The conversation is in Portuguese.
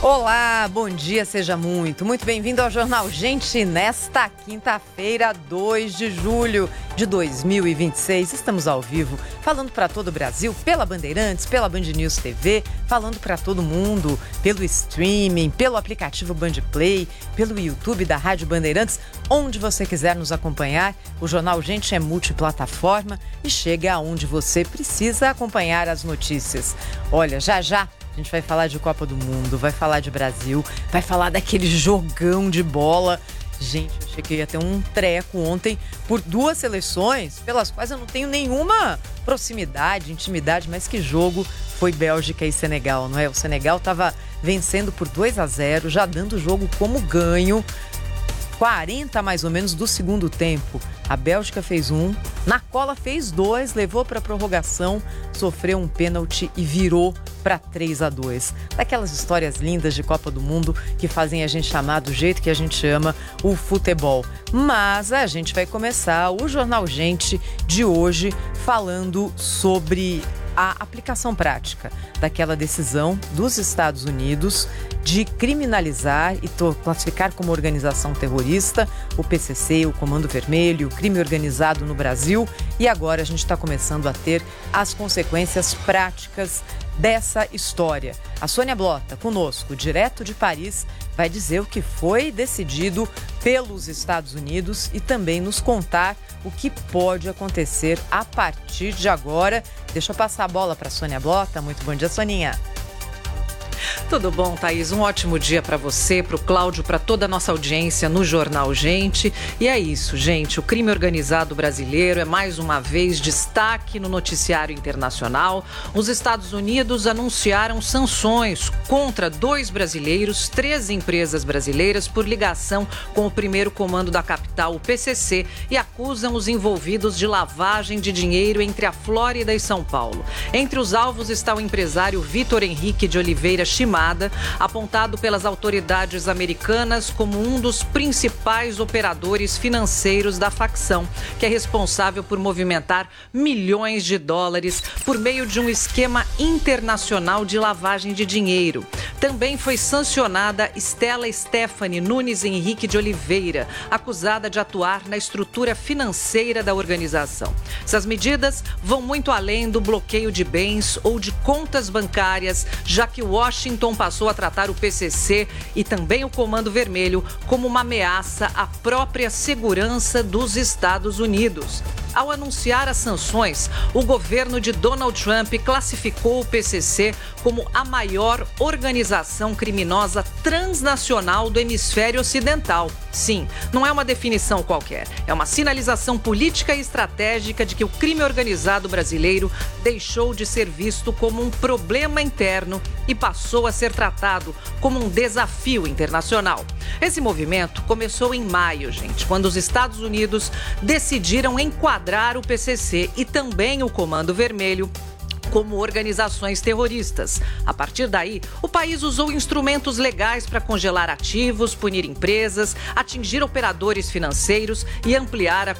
Olá, bom dia, seja muito bem-vindo ao Jornal Gente nesta quinta-feira, 2 de julho de 2026. Estamos ao vivo, falando para todo o Brasil, pela Bandeirantes, pela Band News TV, falando para todo mundo, pelo streaming, pelo aplicativo Bandplay, pelo YouTube da Rádio Bandeirantes, onde você quiser nos acompanhar. O Jornal Gente é multiplataforma e chega aonde você precisa acompanhar as notícias. Olha, já a gente vai falar de Copa do Mundo, vai falar de Brasil, vai falar daquele jogão de bola. Gente, eu achei que ia ter um treco ontem por duas seleções pelas quais eu não tenho nenhuma proximidade, intimidade, mas que jogo foi Bélgica e Senegal, não é? O Senegal estava vencendo por 2-0, já dando o jogo como ganho. 40 mais ou menos do segundo tempo. A Bélgica fez um, na cola fez dois, levou para a prorrogação, sofreu um pênalti e virou para 3-2. Daquelas histórias lindas de Copa do Mundo que fazem a gente chamar do jeito que a gente ama o futebol. Mas a gente vai começar o Jornal Gente de hoje falando sobre a aplicação prática daquela decisão dos Estados Unidos de criminalizar e classificar como organização terrorista o PCC, o Comando Vermelho, o crime organizado no Brasil. E agora a gente está começando a ter as consequências práticas dessa história. A Sônia Blota, conosco, direto de Paris, vai dizer o que foi decidido pelos Estados Unidos e também nos contar o que pode acontecer a partir de agora. Deixa eu passar a bola para a Sônia Blota. Muito bom dia, Soninha. Tudo bom, Thaís? Um ótimo dia para você, para o Cláudio, para toda a nossa audiência no Jornal Gente. E é isso, gente. O crime organizado brasileiro é mais uma vez destaque no noticiário internacional. Os Estados Unidos anunciaram sanções contra 2 brasileiros, 3 empresas brasileiras por ligação com o primeiro comando da capital, o PCC, e acusam os envolvidos de lavagem de dinheiro entre a Flórida e São Paulo. Entre os alvos está o empresário Vitor Henrique de Oliveira Shimada, apontado pelas autoridades americanas como um dos principais operadores financeiros da facção, que é responsável por movimentar milhões de dólares por meio de um esquema internacional de lavagem de dinheiro. Também foi sancionada Stella Stephanie Nunes Henrique de Oliveira, acusada de atuar na estrutura financeira da organização. Essas medidas vão muito além do bloqueio de bens ou de contas bancárias, já que Washington passou a tratar o PCC e também o Comando Vermelho como uma ameaça à própria segurança dos Estados Unidos. Ao anunciar as sanções, o governo de Donald Trump classificou o PCC como a maior organização criminosa transnacional do hemisfério ocidental. Sim, não é uma definição qualquer. É uma sinalização política e estratégica de que o crime organizado brasileiro deixou de ser visto como um problema interno e passou a ser tratado como um desafio internacional. Esse movimento começou em maio, gente, quando os Estados Unidos decidiram enquadrar o PCC e também o Comando Vermelho como organizações terroristas. A partir daí, o país usou instrumentos legais para congelar ativos, punir empresas, atingir operadores financeiros e ampliar a